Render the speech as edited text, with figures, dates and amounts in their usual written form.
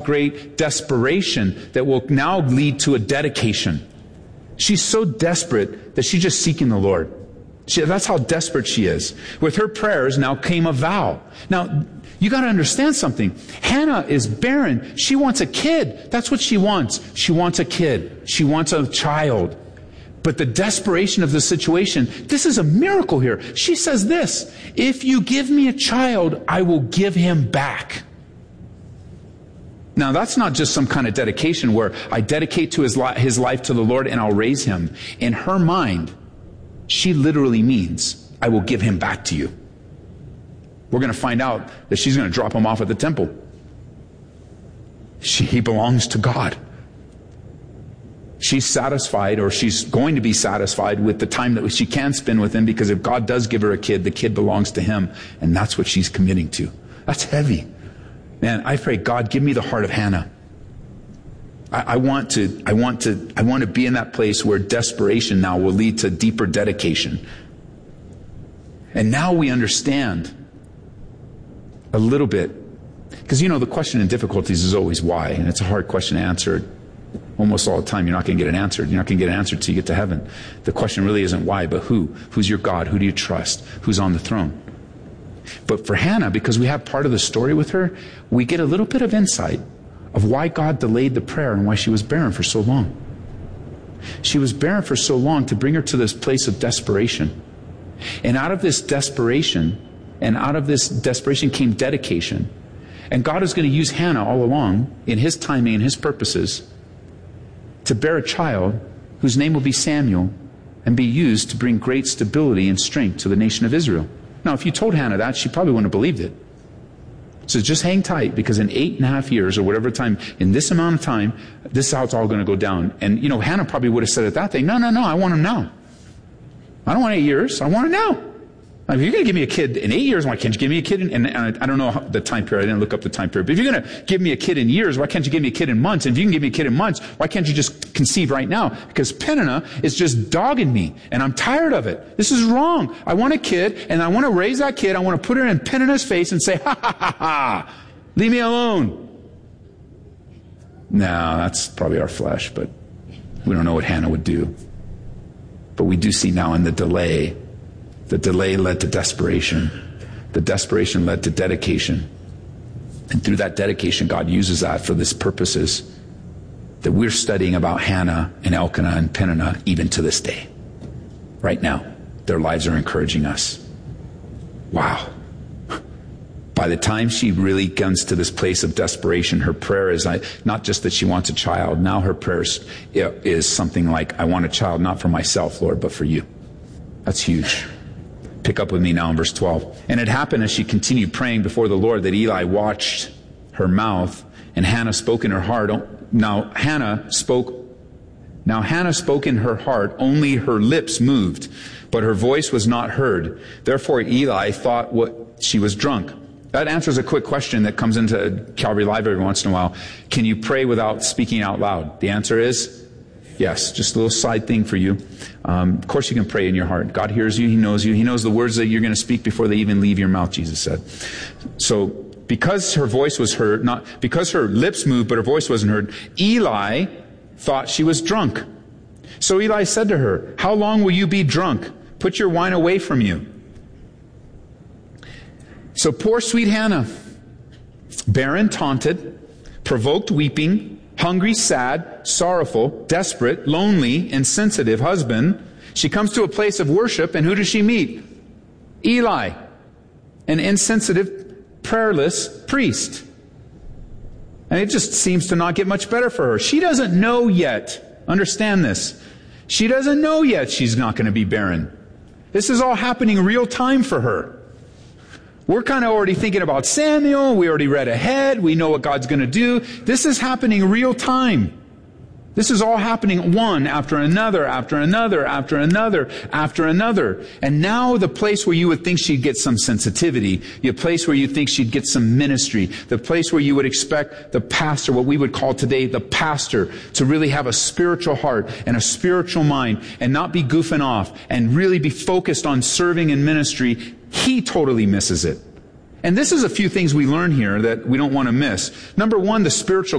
great desperation that will now lead to a dedication. She's so desperate that she's just seeking the Lord. That's how desperate she is. With her prayers now came a vow. Now, you got to understand something. Hannah is barren. She wants a kid. That's what she wants. She wants a kid. She wants a child. But the desperation of the situation, this is a miracle here. She says this, if you give me a child, I will give him back. Now, that's not just some kind of dedication where I dedicate to his life to the Lord and I'll raise him. In her mind, she literally means, I will give him back to you. We're going to find out that she's going to drop him off at the temple. He belongs to God. She's satisfied, or she's going to be satisfied with the time that she can spend with him, because if God does give her a kid, the kid belongs to him, and that's what she's committing to. That's heavy. Man, I pray, God, give me the heart of Hannah. I want to be in that place where desperation now will lead to deeper dedication. And now we understand a little bit, because the question in difficulties is always why, and it's a hard question to answer. Almost all the time, you're not going to get it answered. You're not going to get an answer until you get to heaven. The question really isn't why, but who. Who's your God? Who do you trust? Who's on the throne? But for Hannah, because we have part of the story with her, we get a little bit of insight of why God delayed the prayer and why she was barren for so long. She was barren for so long to bring her to this place of desperation. And out of this desperation came dedication. And God is going to use Hannah all along in his timing and his purposes to bear a child whose name will be Samuel and be used to bring great stability and strength to the nation of Israel. Now, if you told Hannah that, she probably wouldn't have believed it. So just hang tight, because in 8.5 years or whatever time, in this amount of time, this is how it's all going to go down. And, Hannah probably would have said at that thing, no, I want him now. I don't want 8 years. I want it now. Now, if you're going to give me a kid in 8 years, why can't you give me a kid in, and I don't know the time period. I didn't look up the time period. But if you're going to give me a kid in years, why can't you give me a kid in months? And if you can give me a kid in months, why can't you just conceive right now? Because Peninnah is just dogging me, and I'm tired of it. This is wrong. I want a kid, and I want to raise that kid. I want to put her in Peninnah's face and say, ha, ha, ha, ha. Leave me alone. No, that's probably our flesh, but we don't know what Hannah would do. But we do see now in the delay led to desperation. The desperation led to dedication. And through that dedication, God uses that for these purposes that we're studying about Hannah and Elkanah and Peninnah even to this day. Right now, their lives are encouraging us. Wow. By the time she really comes to this place of desperation, her prayer is not just that she wants a child. Now her prayer is something like, I want a child not for myself, Lord, but for you. That's huge. Pick up with me now in verse 12. And it happened as she continued praying before the Lord that Eli watched her mouth, and Hannah spoke in her heart. Now Hannah spoke in her heart, only her lips moved, but her voice was not heard. Therefore Eli thought she was drunk. That answers a quick question that comes into Calvary Live every once in a while. Can you pray without speaking out loud? The answer is yes. Just a little side thing for you. Of course you can pray in your heart. God hears you. He knows you. He knows the words that you're going to speak before they even leave your mouth, Jesus said. So because her voice was heard, not because her lips moved, but her voice wasn't heard, Eli thought she was drunk. So Eli said to her, how long will you be drunk? Put your wine away from you. So poor sweet Hannah, barren, taunted, provoked, weeping, hungry, sad, sorrowful, desperate, lonely, insensitive husband. She comes to a place of worship, and who does she meet? Eli, an insensitive, prayerless priest. And it just seems to not get much better for her. She doesn't know yet. Understand this. She doesn't know yet she's not going to be barren. This is all happening real time for her. We're kind of already thinking about Samuel. We already read ahead. We know what God's going to do. This is happening real time. This is all happening one after another, after another, after another, after another. And now the place where you would think she'd get some sensitivity, the place where you think she'd get some ministry, the place where you would expect the pastor, what we would call today the pastor, to really have a spiritual heart and a spiritual mind and not be goofing off and really be focused on serving in ministry, he totally misses it. And this is a few things we learn here that we don't want to miss. Number one, the spiritual